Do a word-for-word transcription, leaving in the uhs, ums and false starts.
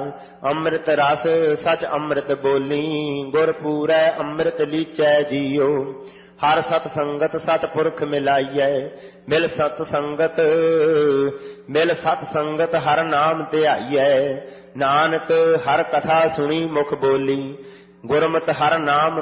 ਅੰਮ੍ਰਿਤ ਰਸ ਸਚ ਅੰਮ੍ਰਿਤ ਬੋਲੀ, ਗੁਰ ਪੂਰੈ ਅੰਮ੍ਰਿਤ ਲੀਚੈ ਜੀਓ। ਹਰ ਸਤ ਸੰਗਤ ਸਤ ਪੁਰਖ ਮਿਲਾਈਐ, ਮਿਲ ਸਤ ਸੰਗਤ ਮਿਲ ਸਤ ਸੰਗਤ ਹਰ ਨਾਮ ਧਿਆਈਐ। ਨਾਨਕ ਹਰ ਕਥਾ ਸੁਣੀ ਮੁਖ ਬੋਲੀ, ਗੁਰਮਤਿ ਹਰ ਨਾਮ